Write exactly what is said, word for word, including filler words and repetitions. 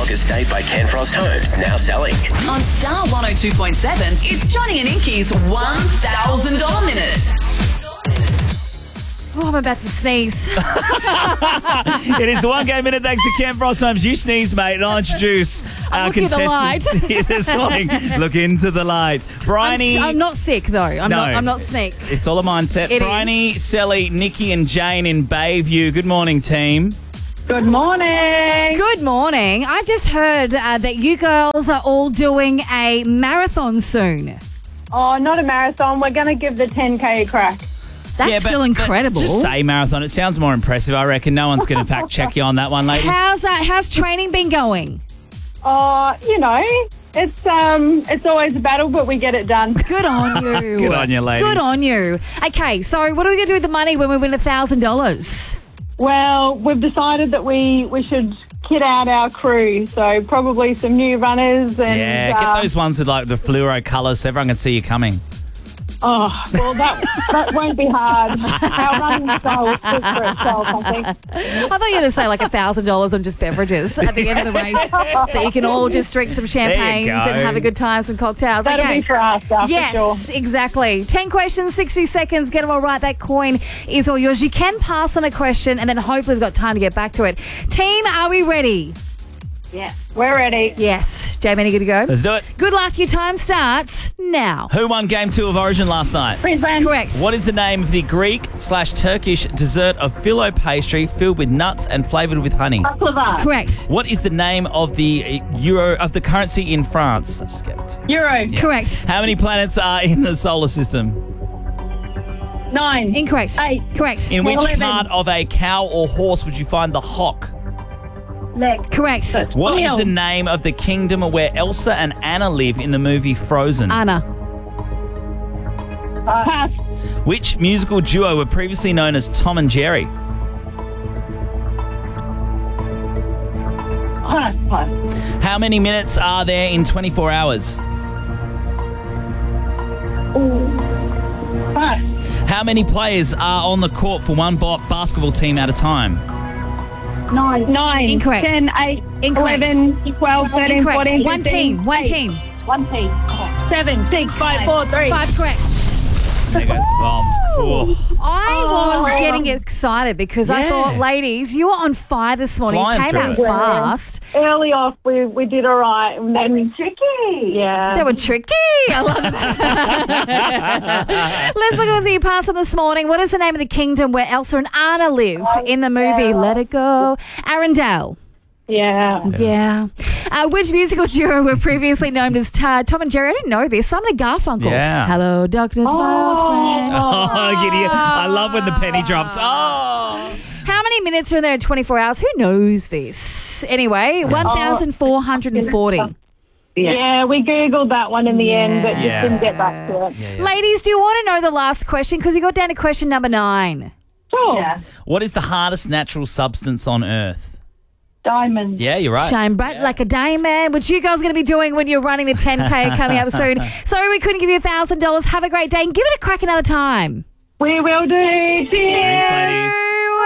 August date by Ken Frost Homes, now selling. On Star one oh two point seven, it's Johnny and Inky's one thousand dollars Minute. Oh, I'm about to sneeze. It is the one game minute thanks to Ken Frost Homes. You sneeze, mate, and I'll introduce our look at the contestants light. here this morning. Look into the light. Bryony. I'm, I'm not sick, though. I'm No. not I'm not sneak. It's all a mindset. It Bryony, Sally, Nikki and Jane in Bayview. Good morning, team. Good morning. Good morning. I just heard uh, that you girls are all doing a marathon soon. Oh, not a marathon. We're going to give the ten K a crack. That's Yeah, but- still but incredible. Just say marathon. It sounds more impressive, I reckon. No one's going to fact check you on that one, ladies. How's that? How's training been going? Oh, you know, it's um, it's always a battle, but we get it done. Good on you. Good on you, ladies. Good on you. Okay, so what are we going to do with the money when we win one thousand dollars? Well, we've decided that we, we should kit out our crew, so probably some new runners and... Yeah, uh, get those ones with like the fluoro colours so everyone can see you coming. Oh, well, that that won't be hard. Our running style will speak for itself, I think. I thought you were going to say like one thousand dollars on just beverages at the end of the race that you can all just drink some champagnes go. and have a good time, some cocktails. That'll okay. be for us, uh, Yes, for sure. exactly. ten questions, sixty seconds. Get them all right. That coin is all yours. You can pass on a question and then hopefully we've got time to get back to it. Team, are we ready? Yeah, we're ready. Yes. Jamie, good to go? Let's do it. Good luck. Your time starts now. Who won Game two of Origin last night? Queensland. Correct. What is the name of the Greek slash Turkish dessert of filo pastry filled with nuts and flavoured with honey? Baklava. Correct. What is the name of the uh, euro of the currency in France? I'll just get it. Euro. Correct. How many planets are in the solar system? Nine. Incorrect. Eight. Correct. In which Eleven. part of a cow or horse would you find the hock? Leg. Correct. What is Wheel. the name of the kingdom where Elsa and Anna live in the movie Frozen? Anna. Uh, pass. Which musical duo were previously known as Tom and Jerry? Pass. Pass. How many minutes are there in twenty-four hours? Pass. How many players are on the court for one ba- basketball team at a time? Nine. Nine. Incorrect. Ten, eight, Incorrect. eleven, twelve, thirteen, Incorrect. fourteen, One fifteen, team. One eight. team. One team. Seven, six, five, four, three. Five correct. There goes the bomb. Oh. I Oh. was getting excited because I Yeah. thought, ladies, you were on fire this morning. Flying You came through out it. fast. Early off, we, we did all right. And then tricky. Yeah. They were tricky. I love that. Let's look at what you passed on this morning. What is the name of the kingdom where Elsa and Anna live in the movie Let It Go? Arendelle. Yeah. Yeah. Uh, which musical duo were previously known as uh, Tom and Jerry? I didn't know this. Simon and Garfunkel. Yeah. Hello, darkness, my old friend. Oh, giddy. I love when the penny drops. Oh. How many minutes are there in twenty-four hours? Who knows this? Anyway, one thousand four hundred forty. Yeah, we Googled that one in the end, but just Yeah. didn't get back to it. Yeah, yeah. Ladies, do you want to know the last question? Because you got down to question number nine. Sure. Yeah. What is the hardest natural substance on Earth? Diamond. Yeah, you're right. Shine bright like a diamond, which you guys are going to be doing when you're running the ten K coming up soon. Sorry we couldn't give you one thousand dollars. Have a great day and give it a crack another time. We will do. Cheers. Thanks, ladies.